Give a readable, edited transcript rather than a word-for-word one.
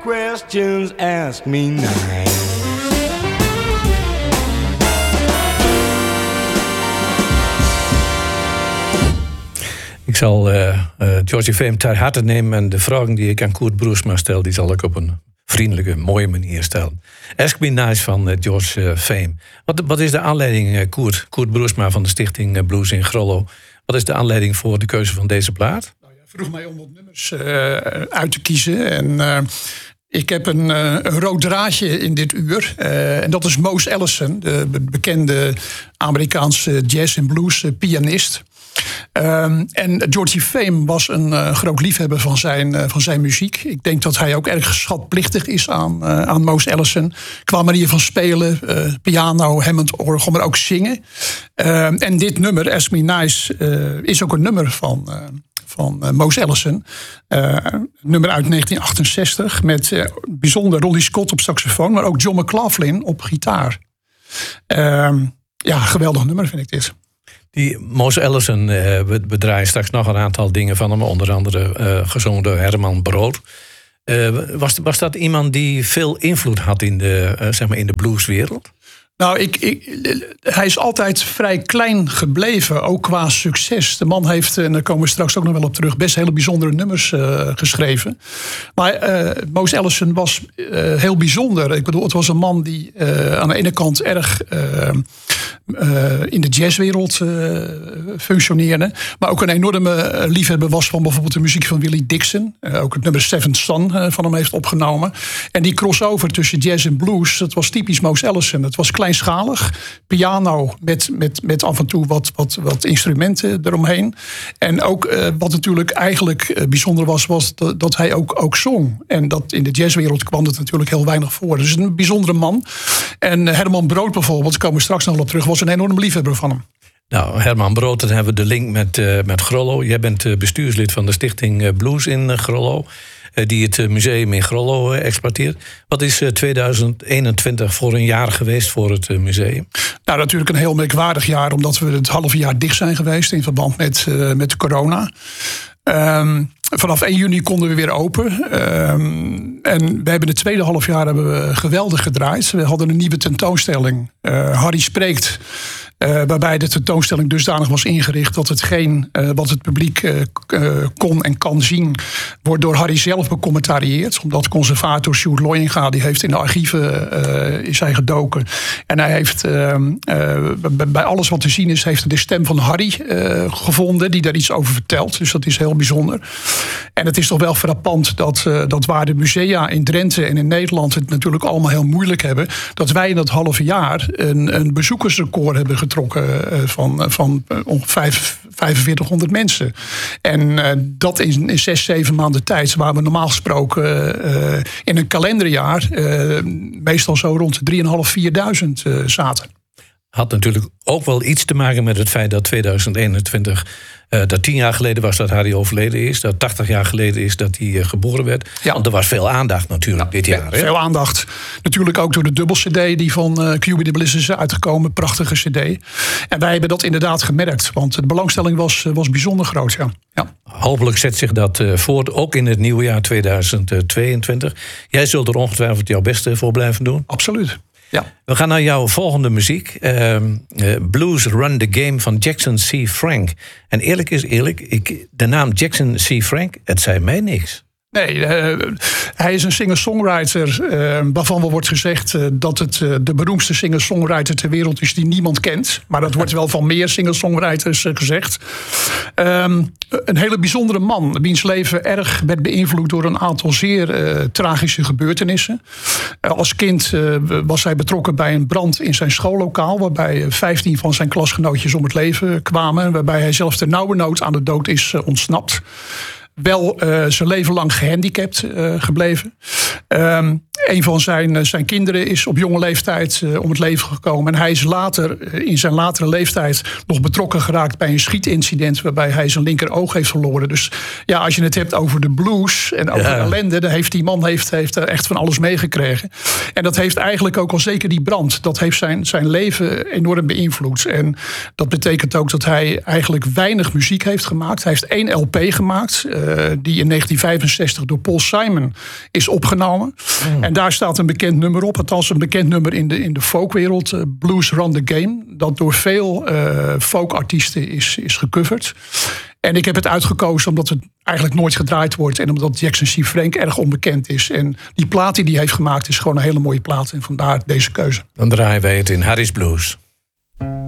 questions, ask me 9. Ik zal Georgie Fame ter harte nemen en de vragen die ik aan Koert Broersma stel, die zal ik op een vriendelijke, mooie manier stellen. Ask Me Nice van George Fame. Wat is de aanleiding, Koert Broersma van de stichting Blues in Grollo? Wat is de aanleiding voor de keuze van deze plaat? Nou ja, vroeg mij om wat nummers uit te kiezen. En ik heb een rood draadje in dit uur. En dat is Mose Allison, de bekende Amerikaanse jazz- en blues pianist. En Georgie Fame was een groot liefhebber van zijn muziek. Ik denk dat hij ook erg schatplichtig is aan Mose Allison. Qua manier van spelen, piano, Hammond, orgel, maar ook zingen. En dit nummer, Ask Me Nice, is ook een nummer van Mose Allison. Nummer uit 1968 met bijzonder Ronnie Scott op saxofoon, maar ook John McLaughlin op gitaar. Geweldig nummer vind ik dit. Die Mose Allison, we draaien straks nog een aantal dingen van hem. Onder andere gezongen door Herman Brood. Was dat iemand die veel invloed had in de blueswereld? Nou, hij is altijd vrij klein gebleven, ook qua succes. De man heeft, en daar komen we straks ook nog wel op terug, best hele bijzondere nummers geschreven. Maar Mose Allison was heel bijzonder. Ik bedoel, het was een man die aan de ene kant erg in de jazzwereld functioneerde, maar ook een enorme liefhebber was van bijvoorbeeld de muziek van Willie Dixon. Ook het nummer Seventh Son van hem heeft opgenomen. En die crossover tussen jazz en blues, dat was typisch Mose Allison. Het was kleinschalig, piano met af en toe wat instrumenten eromheen. En ook wat natuurlijk eigenlijk bijzonder was dat hij ook zong. En dat in de jazzwereld kwam dat natuurlijk heel weinig voor. Dus een bijzondere man. En Herman Brood bijvoorbeeld, daar komen we straks nog op terug, was een enorm liefhebber van hem. Nou, Herman Brood, dan hebben we de link met Grollo. Jij bent bestuurslid van de stichting Blues in Grollo, die het museum in Grollo exploiteert. Wat is 2021 voor een jaar geweest voor het museum? Nou, natuurlijk een heel merkwaardig jaar, omdat we het halve jaar dicht zijn geweest in verband met corona. Vanaf 1 juni konden we weer open. En we hebben het tweede halfjaar geweldig gedraaid. We hadden een nieuwe tentoonstelling. Harry Spreekt. Waarbij de tentoonstelling dusdanig was ingericht dat hetgeen wat het publiek kon en kan zien, wordt door Harry zelf becommentarieerd. Omdat conservator Sjoerd Looyenga, die heeft in de archieven is hij gedoken. En hij heeft bij alles wat te zien is, heeft de stem van Harry gevonden, die daar iets over vertelt. Dus dat is heel bijzonder. En het is toch wel frappant dat waar de musea in Drenthe en in Nederland het natuurlijk allemaal heel moeilijk hebben, dat wij in dat halve jaar een bezoekersrecord hebben getrokken van ongeveer 4500 mensen. En dat in 6-7 maanden tijd, waar we normaal gesproken in een kalenderjaar meestal zo rond de 3.500-4.000 zaten. Had natuurlijk ook wel iets te maken met het feit dat 2021... dat 10 jaar geleden was dat Harry overleden is. Dat 80 jaar geleden is dat hij geboren werd. Ja. Want er was veel aandacht natuurlijk dit jaar. Hè? Veel aandacht. Natuurlijk ook door de dubbel-cd die van QB de Bliss is uitgekomen. Prachtige cd. En wij hebben dat inderdaad gemerkt. Want de belangstelling was bijzonder groot. Ja. Hopelijk zet zich dat voort, ook in het nieuwe jaar 2022. Jij zult er ongetwijfeld jouw beste voor blijven doen. Absoluut. Ja. We gaan naar jouw volgende muziek. Blues Run the Game van Jackson C. Frank. En eerlijk is eerlijk, de naam Jackson C. Frank, het zei mij niks. Nee, hij is een singer-songwriter waarvan wel wordt gezegd dat het de beroemdste singer-songwriter ter wereld is die niemand kent. Maar dat wordt wel van meer singer-songwriters gezegd. Een hele bijzondere man, wiens leven erg werd beïnvloed door een aantal zeer tragische gebeurtenissen. Als kind was hij betrokken bij een brand in zijn schoollokaal, waarbij 15 van zijn klasgenootjes om het leven kwamen, waarbij hij zelf ter nauwernood aan de dood is ontsnapt. Wel zijn leven lang gehandicapt gebleven. Een van zijn kinderen is op jonge leeftijd om het leven gekomen. En hij is later, in zijn latere leeftijd, nog betrokken geraakt bij een schietincident waarbij hij zijn linkeroog heeft verloren. Dus ja, als je het hebt over de blues en over de ellende, dan heeft die man heeft echt van alles meegekregen. En dat heeft eigenlijk ook al zeker die brand. Dat heeft zijn leven enorm beïnvloed. En dat betekent ook dat hij eigenlijk weinig muziek heeft gemaakt. Hij heeft 1 LP gemaakt, die in 1965 door Paul Simon is opgenomen. En daar staat een bekend nummer op, althans een bekend nummer in de folkwereld, Blues Run the Game, dat door veel folkartiesten is gecoverd. En ik heb het uitgekozen omdat het eigenlijk nooit gedraaid wordt en omdat Jackson C. Frank erg onbekend is. En die plaat die hij heeft gemaakt is gewoon een hele mooie plaat en vandaar deze keuze. Dan draaien wij het in Harry's Blues.